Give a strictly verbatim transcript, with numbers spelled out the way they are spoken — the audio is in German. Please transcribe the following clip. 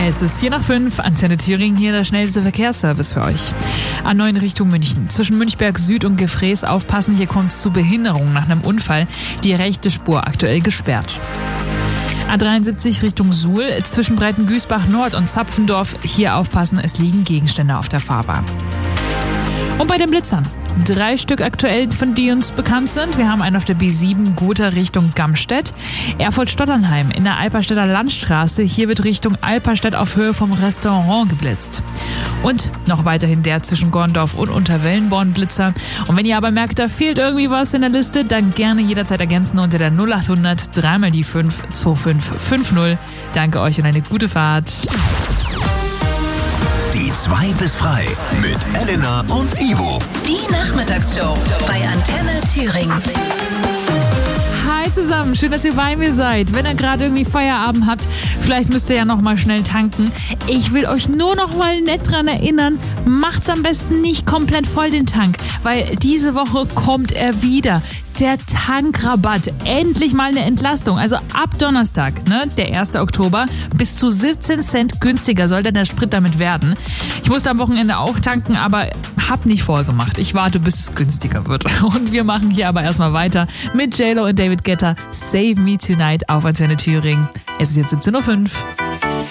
Es ist vier nach fünf, Antenne Thüringen, hier der schnellste Verkehrsservice für euch. A neun Richtung München. Zwischen Münchberg Süd und Gefrees aufpassen, hier kommt es zu Behinderungen nach einem Unfall. Die rechte Spur aktuell gesperrt. A dreiundsiebzig Richtung Suhl, zwischen Breitengüßbach Nord und Zapfendorf. Hier aufpassen, es liegen Gegenstände auf der Fahrbahn. Und bei den Blitzern. Drei Stück aktuell, von die uns bekannt sind. Wir haben einen auf der B sieben, Gotha Richtung Gamstedt. Erfurt-Stotternheim in der Alperstädter Landstraße. Hier wird Richtung Alperstedt auf Höhe vom Restaurant geblitzt. Und noch weiterhin der zwischen Gorndorf und Unterwellenborn-Blitzer. Und wenn ihr aber merkt, da fehlt irgendwie was in der Liste, dann gerne jederzeit ergänzen unter der null achthundert drei mal die fünf zwei fünf fünf null. Danke euch und eine gute Fahrt. Die zwei bis frei mit Elena und Ivo. Die Nachmittagsshow bei Antenne Thüringen. Hi zusammen, schön, dass ihr bei mir seid. Wenn ihr gerade irgendwie Feierabend habt, vielleicht müsst ihr ja noch mal schnell tanken. Ich will euch nur noch mal nett dran erinnern, macht's am besten nicht komplett voll den Tank, weil diese Woche kommt er wieder. Der Tankrabatt. Endlich mal eine Entlastung. Also ab Donnerstag, ne, der ersten Oktober, bis zu siebzehn Cent günstiger soll dann der Sprit damit werden. Ich musste am Wochenende auch tanken, aber hab nicht vorgemacht. Ich warte, bis es günstiger wird. Und wir machen hier aber erstmal weiter mit J Lo und David Guetta. Save Me Tonight auf Antenne Thüringen. Es ist jetzt siebzehn Uhr fünf.